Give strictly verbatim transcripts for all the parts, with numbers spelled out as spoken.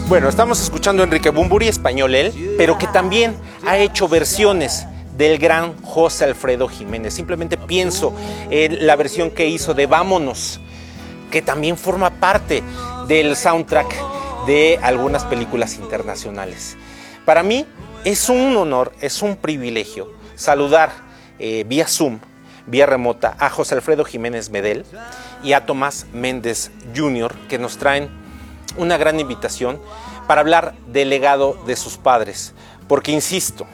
Bueno, estamos escuchando a Enrique Bunbury, español él, pero que también ha hecho versiones del gran José Alfredo Jiménez. Simplemente pienso en la versión que hizo de Vámonos, que también forma parte del soundtrack de algunas películas internacionales. Para mí es un honor, es un privilegio saludar eh, vía Zoom, vía remota, a José Alfredo Jiménez Medel y a Tomás Méndez junior, que nos traen una gran invitación para hablar del legado de sus padres. Porque, insisto,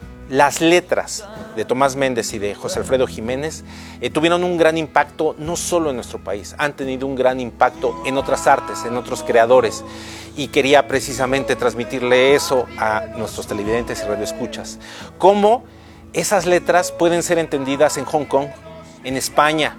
las letras de Tomás Méndez y de José Alfredo Jiménez eh, tuvieron un gran impacto no solo en nuestro país, han tenido un gran impacto en otras artes, en otros creadores. Y quería precisamente transmitirle eso a nuestros televidentes y radioescuchas. Cómo esas letras pueden ser entendidas en Hong Kong, en España,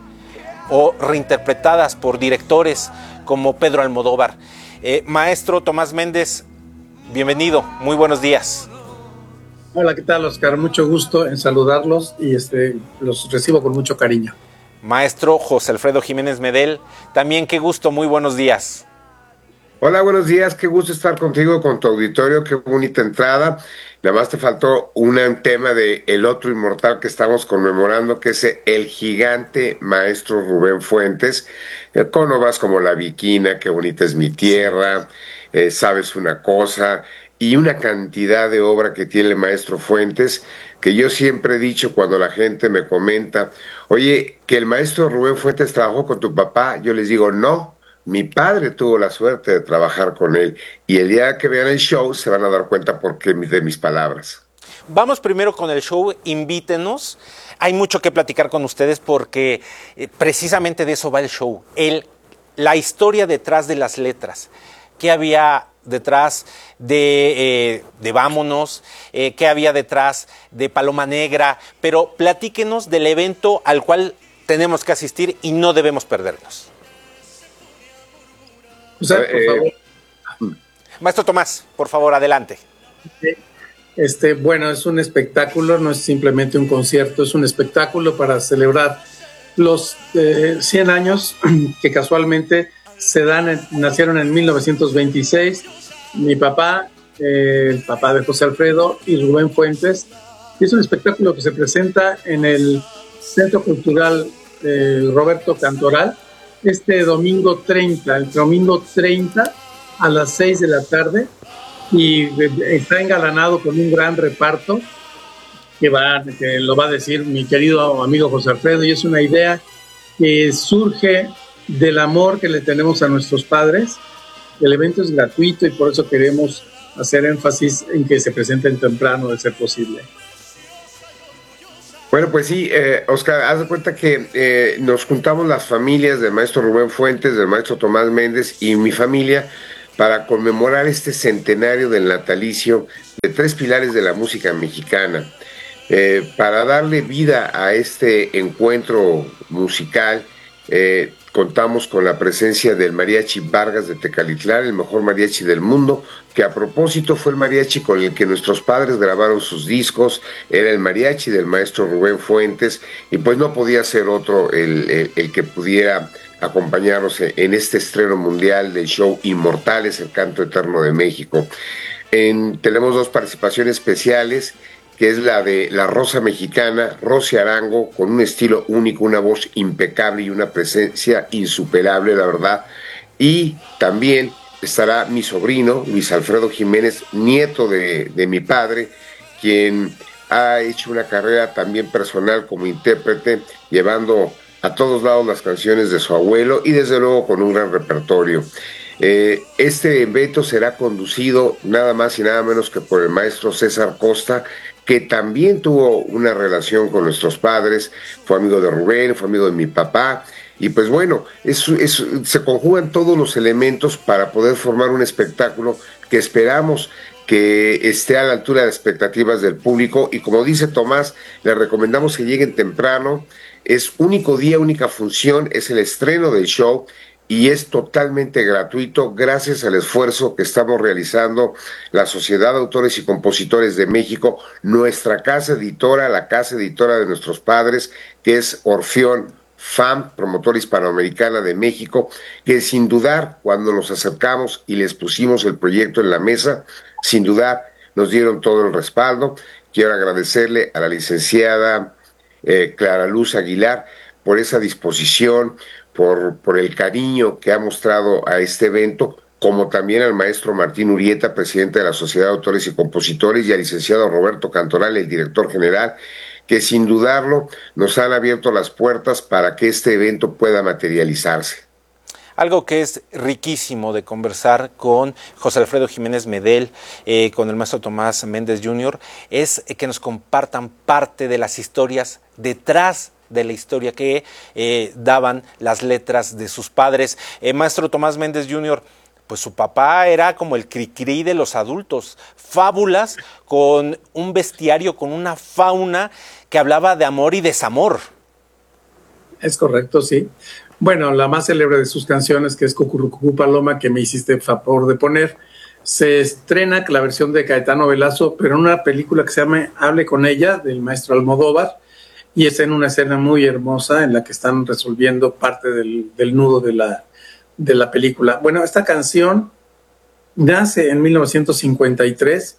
o reinterpretadas por directores como Pedro Almodóvar. Eh, maestro Tomás Méndez, bienvenido, muy buenos días. Hola, ¿qué tal, Oscar? Mucho gusto en saludarlos y este, los recibo con mucho cariño. Maestro José Alfredo Jiménez Medel, también qué gusto, muy buenos días. Hola, buenos días, qué gusto estar contigo, con tu auditorio, qué bonita entrada. Nada más te faltó un tema de el otro inmortal que estamos conmemorando, que es el gigante maestro Rubén Fuentes, con obras como La Viquina, Qué bonita es mi tierra, eh, Sabes una cosa, y una cantidad de obra que tiene el maestro Fuentes, que yo siempre he dicho cuando la gente me comenta, oye, que el maestro Rubén Fuentes trabajó con tu papá, yo les digo, no. Mi padre tuvo la suerte de trabajar con él y el día que vean el show se van a dar cuenta por qué de mis palabras. Vamos primero con el show, invítenos. Hay mucho que platicar con ustedes porque eh, precisamente de eso va el show. El, la historia detrás de las letras. ¿Qué había detrás de, eh, de Vámonos? Eh, ¿Qué había detrás de Paloma Negra? Pero platíquenos del evento al cual tenemos que asistir y no debemos perdernos. O sea, por favor. Eh, Maestro Tomás, por favor, adelante. Este, bueno, es un espectáculo, no es simplemente un concierto, es un espectáculo para celebrar los eh, cien años que casualmente se dan, en, nacieron en mil novecientos veintiséis. Mi papá, eh, el papá de José Alfredo y Rubén Fuentes. Y es un espectáculo que se presenta en el Centro Cultural eh, Roberto Cantoral, este domingo treinta, el domingo treinta a las seis de la tarde, y está engalanado con un gran reparto que, va, que lo va a decir mi querido amigo José Alfredo, y es una idea que surge del amor que le tenemos a nuestros padres. El evento es gratuito y por eso queremos hacer énfasis en que se presenten temprano, de ser posible. Bueno, pues sí, eh, Oscar, haz de cuenta que eh, nos juntamos las familias del maestro Rubén Fuentes, del maestro Tomás Méndez y mi familia para conmemorar este centenario del natalicio de tres pilares de la música mexicana. Eh, para darle vida a este encuentro musical, eh, contamos con la presencia del Mariachi Vargas de Tecalitlán, el mejor mariachi del mundo, que a propósito fue el mariachi con el que nuestros padres grabaron sus discos, era el mariachi del maestro Rubén Fuentes, y pues no podía ser otro el, el, el que pudiera acompañarnos en este estreno mundial del show Inmortales, el canto eterno de México. En, tenemos dos participaciones especiales, que es la de la Rosa Mexicana, Rosy Arango, con un estilo único, una voz impecable y una presencia insuperable, la verdad. Y también estará mi sobrino, Luis Alfredo Jiménez, nieto de, de mi padre, quien ha hecho una carrera también personal como intérprete, llevando a todos lados las canciones de su abuelo y desde luego con un gran repertorio. Eh, este evento será conducido nada más y nada menos que por el maestro César Costa, que también tuvo una relación con nuestros padres, fue amigo de Rubén, fue amigo de mi papá, y pues bueno, es, es, se conjugan todos los elementos para poder formar un espectáculo que esperamos que esté a la altura de las expectativas del público, y como dice Tomás, les recomendamos que lleguen temprano, es único día, única función, es el estreno del show, y es totalmente gratuito gracias al esfuerzo que estamos realizando la Sociedad de Autores y Compositores de México, nuestra casa editora, la casa editora de nuestros padres, que es Orfeón F A M, Promotora Hispanoamericana de México, que sin dudar, cuando nos acercamos y les pusimos el proyecto en la mesa, sin dudar nos dieron todo el respaldo. Quiero agradecerle a la licenciada eh, Clara Luz Aguilar por esa disposición, por, por el cariño que ha mostrado a este evento, como también al maestro Martín Urieta, presidente de la Sociedad de Autores y Compositores, y al licenciado Roberto Cantoral, el director general, que sin dudarlo nos han abierto las puertas para que este evento pueda materializarse. Algo que es riquísimo de conversar con José Alfredo Jiménez Medel, eh, con el maestro Tomás Méndez junior, es que nos compartan parte de las historias detrás de la historia que eh, daban las letras de sus padres. Eh, maestro Tomás Méndez junior, pues su papá era como el cri-cri de los adultos, fábulas con un bestiario, con una fauna que hablaba de amor y desamor. Es correcto, sí. Bueno, la más célebre de sus canciones, que es Cucurrucucú Paloma, que me hiciste favor de poner, se estrena la versión de Caetano Velasco, pero en una película que se llama Hable con ella, del maestro Almodóvar, y es en una escena muy hermosa en la que están resolviendo parte del, del nudo de la, de la película. Bueno, esta canción nace en mil novecientos cincuenta y tres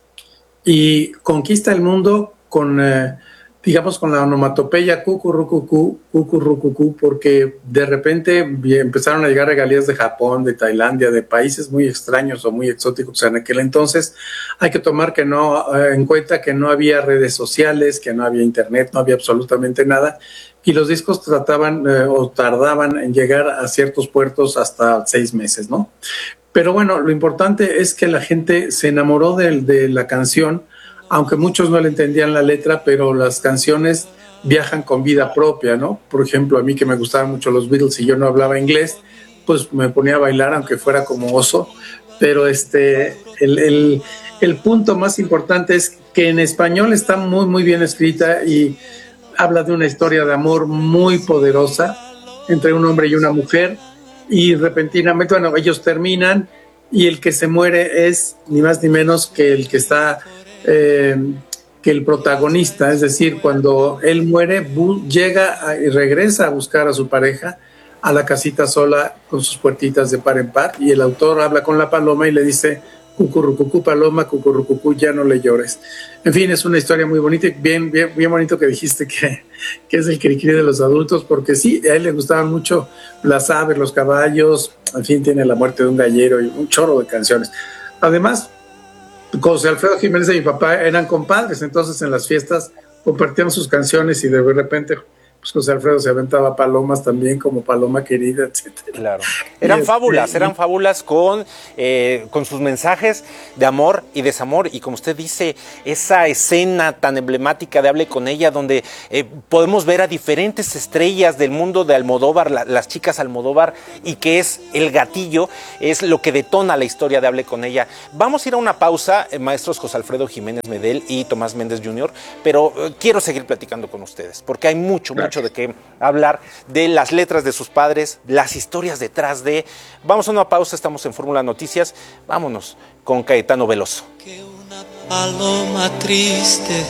y conquista el mundo con... Eh, digamos, con la onomatopeya cucurrucucú, cucurrucucú, porque de repente empezaron a llegar regalías de Japón, de Tailandia, de países muy extraños o muy exóticos en aquel entonces. Hay que tomar que no, eh, en cuenta que no había redes sociales, que no había internet, no había absolutamente nada, y los discos trataban eh, o tardaban en llegar a ciertos puertos hasta seis meses, ¿no? Pero bueno, lo importante es que la gente se enamoró de, de la canción, aunque muchos no le entendían la letra, pero las canciones viajan con vida propia, ¿no? Por ejemplo, a mí que me gustaban mucho los Beatles y yo no hablaba inglés, pues me ponía a bailar aunque fuera como oso, pero este, el, el, el punto más importante es que en español está muy, muy bien escrita y habla de una historia de amor muy poderosa entre un hombre y una mujer, y repentinamente, bueno, ellos terminan y el que se muere es ni más ni menos que el que está... Eh, que el protagonista, es decir, cuando él muere, bu- llega a, y regresa a buscar a su pareja a la casita sola con sus puertitas de par en par, y el autor habla con la paloma y le dice: cucurrucucú paloma, cucurrucucú, ya no le llores. En fin, es una historia muy bonita y bien, bien, bien bonito que dijiste que, que es el cri-cri de los adultos, porque sí, a él le gustaban mucho las aves, los caballos, en fin, tiene La muerte de un gallero y un chorro de canciones. Además, José Alfredo Jiménez y mi papá eran compadres, entonces en las fiestas compartían sus canciones y de repente pues José Alfredo se aventaba palomas también, como Paloma Querida, etcétera. Claro. Eran fábulas, eran fábulas con, eh, con sus mensajes de amor y desamor, y como usted dice, esa escena tan emblemática de Hable con ella, donde eh, podemos ver a diferentes estrellas del mundo de Almodóvar, la, las chicas Almodóvar, y que es el gatillo, es lo que detona la historia de Hable con ella. Vamos a ir a una pausa, eh, maestros José Alfredo Jiménez Medel y Tomás Méndez junior, pero eh, quiero seguir platicando con ustedes, porque hay mucho, mucho de qué hablar, de las letras de sus padres, las historias detrás de... Vamos a una pausa, estamos en Fórmula Noticias, vámonos con Caetano Veloso. Que una paloma triste,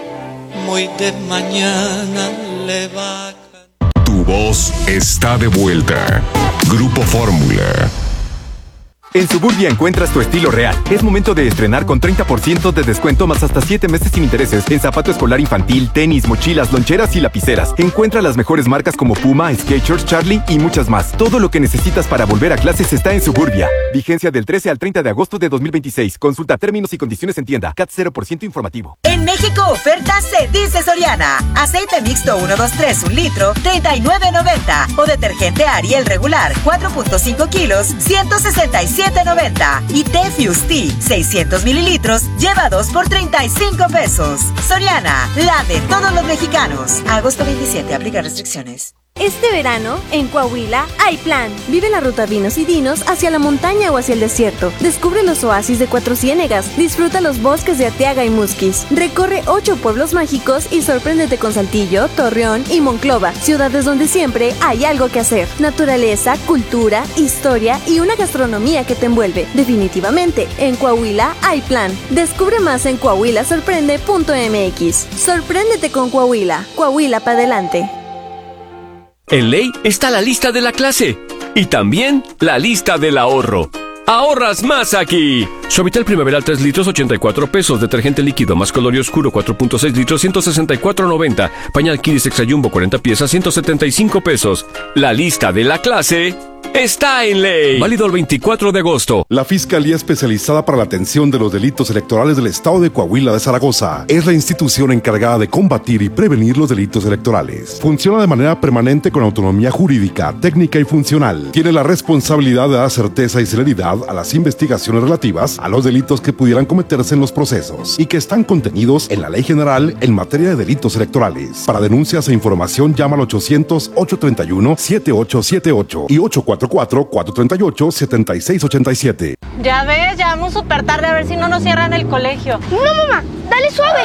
muy de mañana le va a... Tu voz está de vuelta. Grupo Fórmula. En Suburbia encuentras tu estilo real. Es momento de estrenar con treinta por ciento de descuento más hasta siete meses sin intereses en zapato escolar infantil, tenis, mochilas, loncheras y lapiceras. Encuentra las mejores marcas como Puma, Skechers, Charlie y muchas más. Todo lo que necesitas para volver a clases está en Suburbia. Vigencia del trece al treinta de agosto de dos mil veintiséis. Consulta términos y condiciones en tienda. C A T cero por ciento informativo. En México, oferta se dice Soriana. Aceite mixto uno dos tres, un litro, treinta y nueve noventa. O detergente Ariel regular, cuatro punto cinco kilos, ciento sesenta y siete noventa. Y té Fusti, seiscientos mililitros, lleva dos por treinta y cinco pesos. Soriana, la de todos los mexicanos. Agosto veintisiete, aplica restricciones. Este verano, en Coahuila, hay plan. Vive la ruta Vinos y Dinos hacia la montaña o hacia el desierto. Descubre los oasis de Cuatro Ciénegas. Disfruta los bosques de Arteaga y Musquis. Recorre ocho pueblos mágicos y sorpréndete con Saltillo, Torreón y Monclova. Ciudades donde siempre hay algo que hacer. Naturaleza, cultura, historia y una gastronomía que te envuelve. Definitivamente, en Coahuila hay plan. Descubre más en coahuila sorprende punto m x. Sorpréndete con Coahuila. Coahuila para adelante. En Ley está la lista de la clase y también la lista del ahorro. ¡Ahorras más aquí! Suavitel Primaveral tres litros, ochenta y cuatro pesos. Detergente líquido más color y oscuro, cuatro punto seis litros, ciento sesenta y cuatro noventa. Pañal Kiris Extra Jumbo, cuarenta piezas, ciento setenta y cinco pesos. La lista de la clase está en Ley. Válido el veinticuatro de agosto. La Fiscalía Especializada para la Atención de los Delitos Electorales del Estado de Coahuila de Zaragoza es la institución encargada de combatir y prevenir los delitos electorales. Funciona de manera permanente con autonomía jurídica, técnica y funcional. Tiene la responsabilidad de dar certeza y celeridad a las investigaciones relativas a los delitos que pudieran cometerse en los procesos y que están contenidos en la Ley General en materia de delitos electorales. Para denuncias e información llama al ochocientos, ochocientos treinta y uno, setenta y ocho setenta y ocho y ocho cuatro cuatro, cuatro tres ocho, siete seis ocho siete. Ya ves, ya vamos súper tarde, a ver si no nos cierran el colegio. No, mamá, dale suave.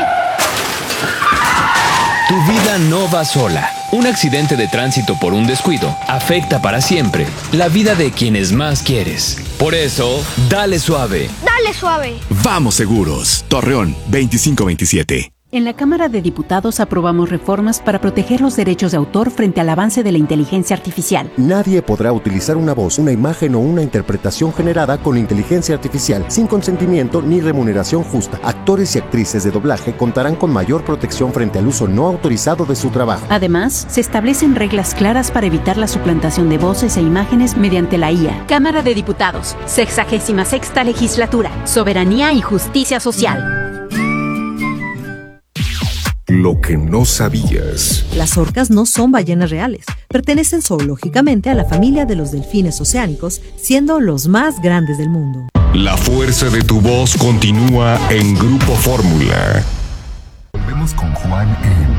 Tu vida no va sola. Un accidente de tránsito por un descuido afecta para siempre la vida de quienes más quieres. Por eso, dale suave. Dale suave. Vamos seguros. Torreón veinticinco veintisiete. En la Cámara de Diputados aprobamos reformas para proteger los derechos de autor frente al avance de la inteligencia artificial. Nadie podrá utilizar una voz, una imagen o una interpretación generada con inteligencia artificial sin consentimiento ni remuneración justa. Actores y actrices de doblaje contarán con mayor protección frente al uso no autorizado de su trabajo. Además, se establecen reglas claras para evitar la suplantación de voces e imágenes mediante la I A. Cámara de Diputados, sexagésima sexta legislatura, soberanía y justicia social. Lo que no sabías. Las orcas no son ballenas reales. Pertenecen zoológicamente a la familia de los delfines oceánicos, siendo los más grandes del mundo. La fuerza de tu voz continúa en Grupo Fórmula. Volvemos con Juan en